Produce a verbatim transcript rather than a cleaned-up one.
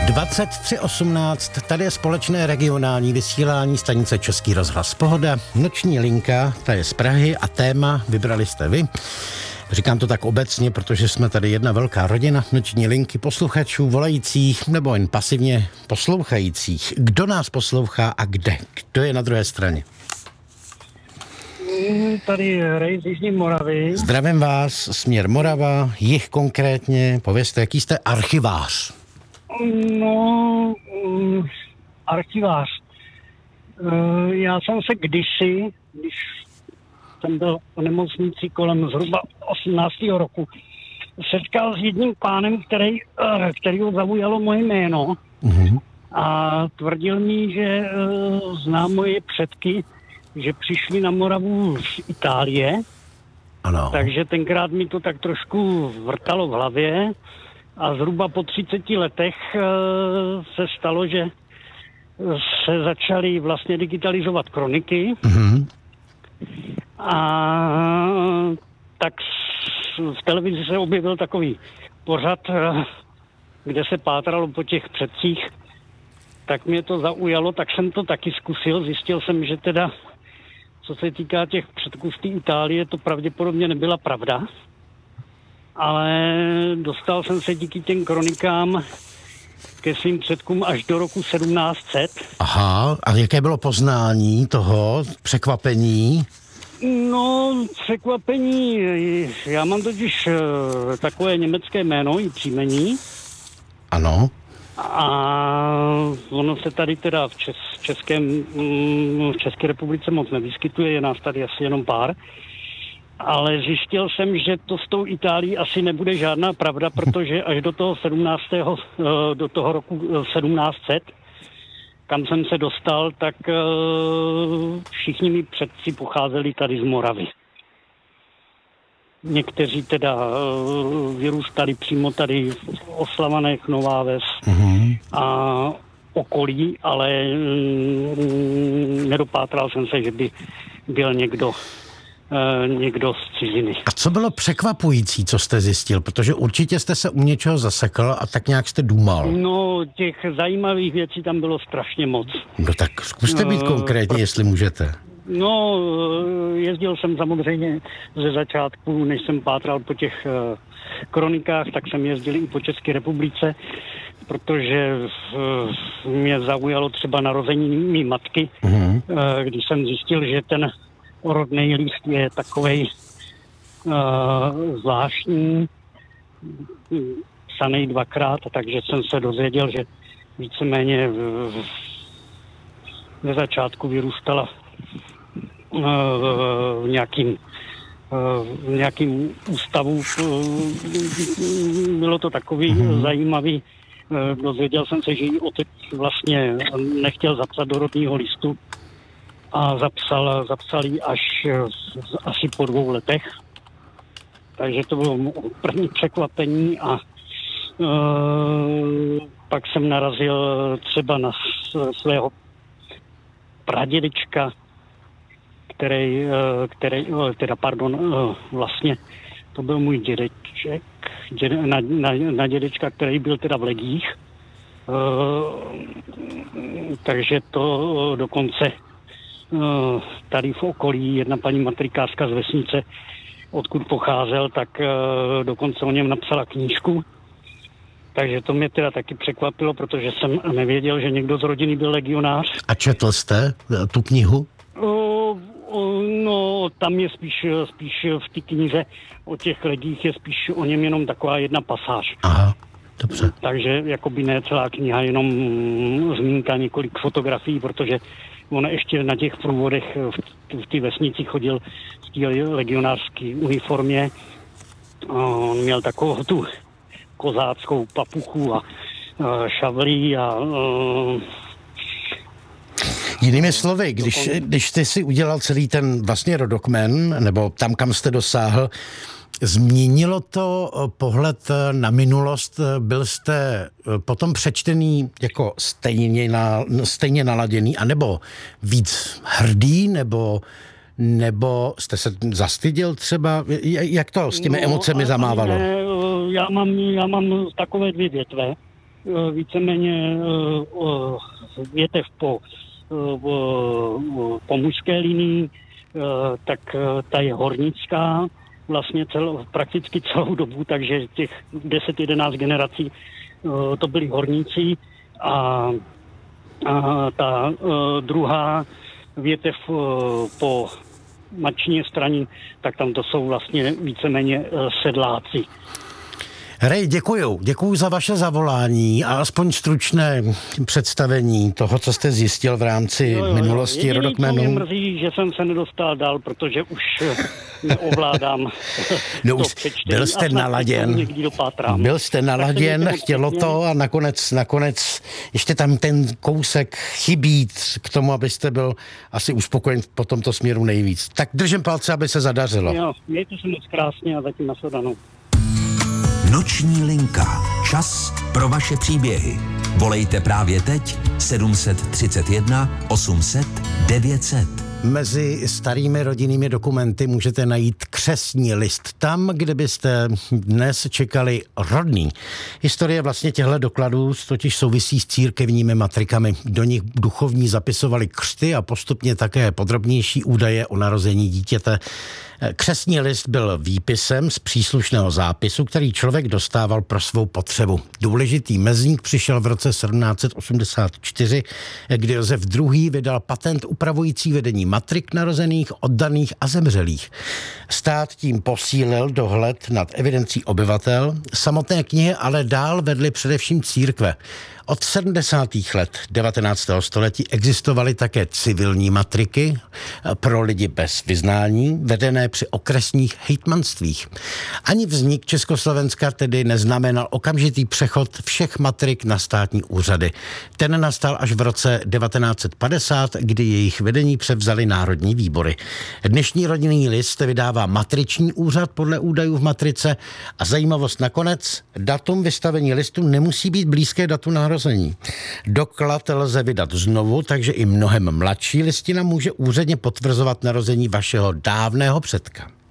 dvacet tři osmnáct, tady je společné regionální vysílání stanice Český rozhlas Pohoda. Noční linka, ta je z Prahy a téma vybrali jste vy. Říkám to tak obecně, protože jsme tady jedna velká rodina noční linky posluchačů, volajících nebo jen pasivně poslouchajících. Kdo nás poslouchá a kde? Kdo je na druhé straně? Tady Rej z Jižní Moravy. Zdravím vás, směr Morava, jih konkrétně. Povězte, jaký jste archivář? No, um, archivář. Uh, já jsem se kdysi, když jsem byl v nemocnici kolem zhruba osmnáctého roku, setkal s jedním pánem, který, uh, který ho zaujalo moje jméno. Uh-huh. A tvrdil mi, že uh, zná moje předky, že přišli na Moravu z Itálie. Ano. Takže tenkrát mi to tak trošku vrtalo v hlavě. A zhruba po třiceti letech e, se stalo, že se začaly vlastně digitalizovat kroniky. Mm-hmm. A tak v televizi se objevil takový pořad, kde se pátralo po těch předcích. Tak mě to zaujalo, tak jsem to taky zkusil. Zjistil jsem, že teda, co se týká těch předků z té Itálie, to pravděpodobně nebyla pravda. Ale dostal jsem se díky těm kronikám ke svým předkům až do roku sedmnáct set. Aha, a jaké bylo poznání toho, překvapení? No, překvapení, já mám totiž uh, takové německé jméno i příjmení. Ano. A ono se tady teda v, čes, českém, v České republice moc nevyskytuje, je nás tady asi jenom pár. Ale zjistil jsem, že to s tou Itálií asi nebude žádná pravda, protože až do toho sedmnáctého do toho roku sedmnáct set, kam jsem se dostal, tak všichni mi předci pocházeli tady z Moravy. Někteří teda vyrůstali přímo tady v Oslavanech, Nová Ves mm-hmm. a okolí, ale nedopátral jsem se, že by byl někdo někdo z ciziny. A co bylo překvapující, co jste zjistil? Protože určitě jste se u něčeho zasekl a tak nějak jste důmal. No, těch zajímavých věcí tam bylo strašně moc. No tak zkuste být uh, konkrétně, pr- jestli můžete. No, jezdil jsem samozřejmě ze začátku, než jsem pátral po těch uh, kronikách, tak jsem jezdil i po České republice, protože uh, mě zaujalo třeba narození mý matky, uh-huh. uh, když jsem zjistil, že ten rodný list je takovej uh, zvláštní, psanej dvakrát, takže jsem se dozvěděl, že víceméně v, ve začátku vyrůstala uh, v nějakým uh, v nějakým ústavu. Bylo to takový mm-hmm. zajímavý. Uh, dozvěděl jsem se, že jí otec vlastně nechtěl zapsat do rodného listu, a zapsal, zapsal ji až asi po dvou letech. Takže to bylo první překvapení a uh, pak jsem narazil třeba na svého pradědečka, který, uh, který uh, teda pardon, uh, vlastně to byl můj dědeček, děde, na, na, na dědečka, který byl teda v legích. Uh, takže to uh, dokonce tady v okolí jedna paní matrikářka z vesnice, odkud pocházel, tak dokonce o něm napsala knížku. Takže to mě teda taky překvapilo, protože jsem nevěděl, že někdo z rodiny byl legionář. A četl jste tu knihu? O, o, no, tam je spíš, spíš v té knize o těch legích je spíš o něm jenom taková jedna pasáž. Aha, dobře. Takže jakoby ne celá kniha, jenom zmínka několik fotografií, protože on ještě na těch průvodech v té vesnici chodil v té legionářské uniformě. On měl takovou tu kozáckou papuchu a šavlí a... Jinými slovy, když, když jste si udělal celý ten vlastně rodokmen, nebo tam, kam jste dosáhl, změnilo to pohled na minulost? Byl jste potom přečtený jako stejně, na, stejně naladěný, anebo víc hrdý, nebo, nebo jste se zastyděl třeba? Jak to s těmi no, emocemi zamávalo? Ne, já, mám, já mám takové dvě větve. víceméně větev po, po mužské linii, tak ta je hornická vlastně celou, prakticky celou dobu, takže těch deset jedenáct generací to byli horníci a, a ta druhá větev po matčině straně, tak tam to jsou vlastně víceméně sedláci. Rej, děkuju. Děkuju za vaše zavolání a aspoň stručné představení toho, co jste zjistil v rámci jo, jo, jo. minulosti rodokmenů. Jediný, co mě mrzí, že jsem se nedostal dál, protože už neovládám no, to už přečtení. Byl jste naladěn, byl jste naladěn, chtělo to a nakonec, nakonec ještě tam ten kousek chybí k tomu, abyste byl asi uspokojen po tomto směru nejvíc. Tak držím palce, aby se zadařilo. Jo, mějte se moc krásně a zatím nashledanou. Noční linka. Čas pro vaše příběhy. Volejte právě teď sedm set třicet jedna osm set devět set. Mezi starými rodinnými dokumenty můžete najít křestní list tam, kde byste dnes čekali rodný. Historie vlastně těchto dokladů totiž souvisí s církevními matrikami. Do nich duchovní zapisovali křty a postupně také podrobnější údaje o narození dítěte. Křestní list byl výpisem z příslušného zápisu, který člověk dostával pro svou potřebu. Důležitý mezník přišel v roce sedmnáct set osmdesát čtyři, kdy Josef druhý. vydal patent upravující vedení matrik narozených, oddaných a zemřelých. Stát tím posílil dohled nad evidencí obyvatel. Samotné knihy ale dál vedly především církve. Od sedmdesátých let devatenáctého století existovaly také civilní matriky pro lidi bez vyznání, vedené při okresních hejtmanstvích. Ani vznik Československa tedy neznamenal okamžitý přechod všech matrik na státní úřady. Ten nastal až v roce devatenáct set padesát, kdy jejich vedení převzali národní výbory. Dnešní rodinný list vydává matriční úřad podle údajů v matrice a zajímavost nakonec, datum vystavení listu nemusí být blízké datu narození. Doklad lze vydat znovu, takže i mnohem mladší listina může úředně potvrzovat narození vašeho dávného předka.